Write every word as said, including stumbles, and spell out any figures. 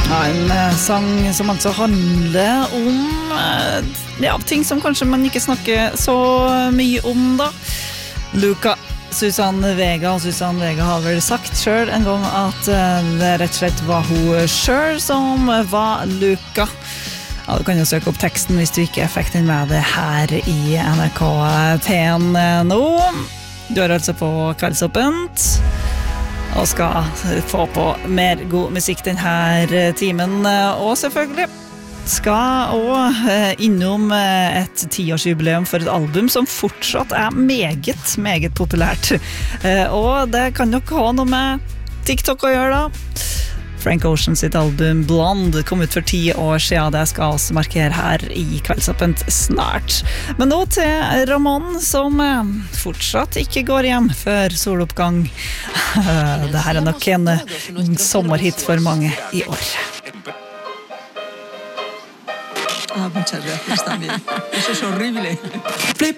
Ja, en eh, sang som altså handler om eh, ja, ting som kanskje man ikke snakker så mye om da. Luca, Susann Vega, og Susann Vega har vel sagt selv en gang at eh, det rett og slett var hun selv som var Luca. Ja, du kan jo søke opp teksten hvis du ikke fikk den med det her i N R K P en nå. Du er altså på Kveldsåpent og skal få på mer god musikk denne timen, og selvfølgelig skal også innom et tiårsjubileum for et album som fortsatt er meget, meget populært, og det kan nok ha noe med TikTok å gjøre da. Frank Ocean sitt album Blonde kom ut for ti år siden, det skal også markere her i Kveldsåpent snart. Men nå til Ramón, som fortsatt ikke går hjem før soloppgang. Det her er nok en sommerhit for mange i år. Ah, muchas gracias también. Eso es horrible.